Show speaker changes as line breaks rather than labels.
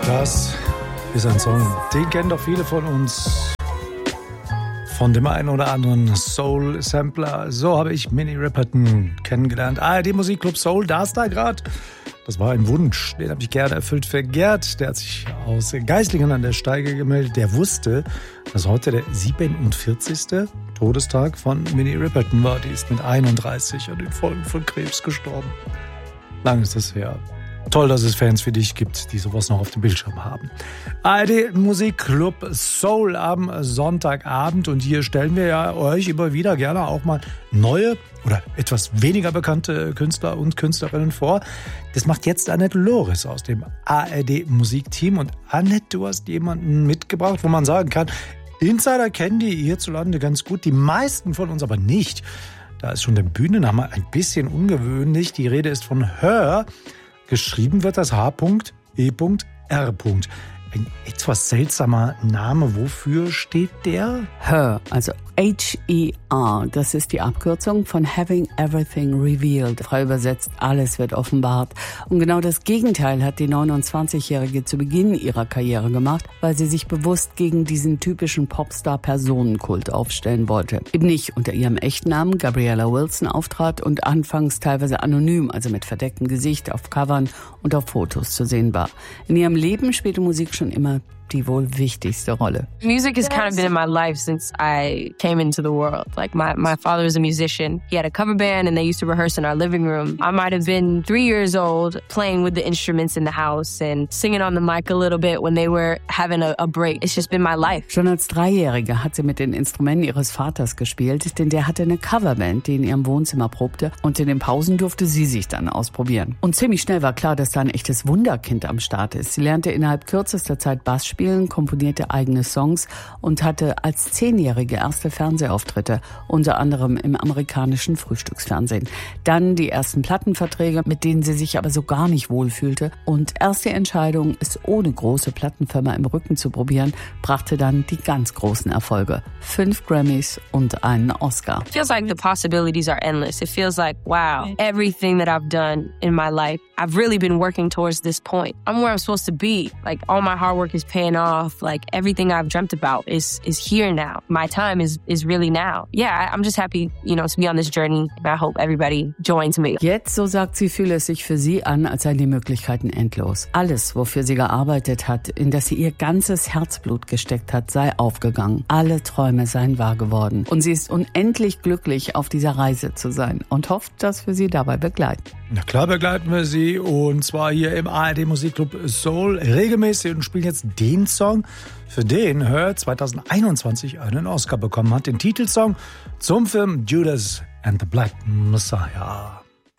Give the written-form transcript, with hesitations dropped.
Das ist ein Song, den kennen doch viele von uns. Von dem einen oder anderen Soul-Sampler. So habe ich Minnie Riperton kennengelernt. ARD Musikclub Soul, da ist da gerade. Das war ein Wunsch, den habe ich gerne erfüllt für Gerd. Der hat sich aus Geislingen an der Steige gemeldet. Der wusste, dass heute der 47. Todestag von Minnie Riperton war. Die ist mit 31 an den Folgen von Krebs gestorben. Lang ist das her. Toll, dass es Fans wie dich gibt, die sowas noch auf dem Bildschirm haben. ARD Musikclub Soul am Sonntagabend. Und hier stellen wir ja euch immer wieder gerne auch mal neue oder etwas weniger bekannte Künstler und Künstlerinnen vor. Das macht jetzt Annette Loris aus dem ARD Musikteam. Und Annette, du hast jemanden mitgebracht, wo man sagen kann, Insider kennen die hierzulande ganz gut, die meisten von uns aber nicht. Da ist schon der Bühnenname ein bisschen ungewöhnlich. Die Rede ist von Her. Geschrieben wird das H.E.R. Ein etwas seltsamer Name. Wofür steht der?
Her, also H.E.R. Das ist die Abkürzung von Having Everything Revealed. Frei übersetzt, alles wird offenbart. Und genau das Gegenteil hat die 29-Jährige zu Beginn ihrer Karriere gemacht, weil sie sich bewusst gegen diesen typischen Popstar-Personenkult aufstellen wollte. Eben nicht unter ihrem echten Namen Gabriella Wilson auftrat und anfangs teilweise anonym, also mit verdecktem Gesicht, auf Covern und auf Fotos zu sehen war. In ihrem Leben spielte Musik schon immer die wohl wichtigste Rolle.
Music has kind of been in my life since I came into the world. Like my father was a musician. He had a cover band and they used to rehearse in our living room. I might have been 3 years old playing with the instruments in the house and singing on the mic a little bit when they were having a break. It's just been my life.
Schon als Dreijährige hat sie mit den Instrumenten ihres Vaters gespielt, denn der hatte eine Coverband, die in ihrem Wohnzimmer probte und in den Pausen durfte sie sich dann ausprobieren. Und ziemlich schnell war klar, dass da ein echtes Wunderkind am Start ist. Sie lernte innerhalb kürzester Zeit Bass spielen, komponierte eigene Songs und hatte als 10-Jährige erste Fernsehauftritte, unter anderem im amerikanischen Frühstücksfernsehen. Dann die ersten Plattenverträge, mit denen sie sich aber so gar nicht wohlfühlte. Und erst die Entscheidung, es ohne große Plattenfirma im Rücken zu probieren, brachte dann die ganz großen Erfolge. 5 Grammys und einen Oscar.
It feels like the possibilities are endless. It feels like, wow, everything that I've done in my life, I've really been working towards this point. I'm where I'm supposed to be. Like, all my hard work is paying off. Like, everything I've dreamt about is here now. My time is really now. Yeah, I'm just happy, to be on this journey. And I hope everybody joins me.
Jetzt, so sagt sie, fühle es sich für sie an, als seien die Möglichkeiten endlos. Alles, wofür sie gearbeitet hat, in das sie ihr ganzes Herzblut gesteckt hat, sei aufgegangen. Alle Träume seien wahr geworden. Und sie ist unendlich glücklich, auf dieser Reise zu sein und hofft, dass wir sie dabei begleiten.
Na klar begleiten wir sie, und zwar hier im ARD Musikclub Soul regelmäßig, und spielen jetzt den Song, für den Her 2021 einen Oscar bekommen hat. Den Titelsong zum Film Judas and the Black Messiah.